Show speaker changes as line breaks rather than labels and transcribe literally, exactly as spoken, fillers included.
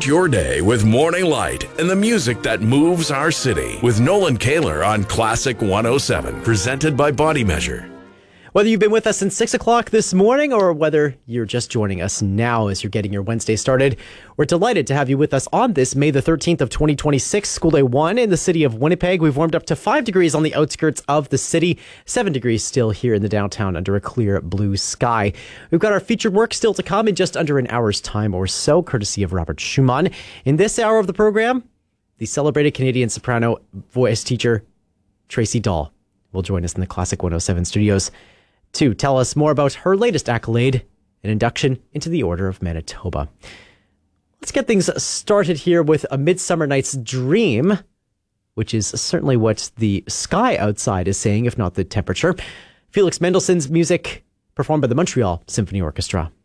Start your day with Morning Light and the music that moves our city with Nolan Kaler on Classic one oh seven, presented by Body Measure.
Whether you've been with us since six o'clock this morning or whether you're just joining us now as you're getting your Wednesday started, we're delighted to have you with us on this May the thirteenth of twenty twenty-six, School Day one in the city of Winnipeg. We've warmed up to five degrees on the outskirts of the city, seven degrees still here in the downtown under a clear blue sky. We've got our featured work still to come in just under an hour's time or so, courtesy of Robert Schumann. In this hour of the program, the celebrated Canadian soprano voice teacher, Tracy Dahl, will join us in the Classic one oh seven studios to tell us more about her latest accolade, an induction into the Order of Manitoba. Let's get things started here with A Midsummer Night's Dream, which is certainly what the sky outside is saying, if not the temperature. Felix Mendelssohn's music performed by the Montreal Symphony Orchestra.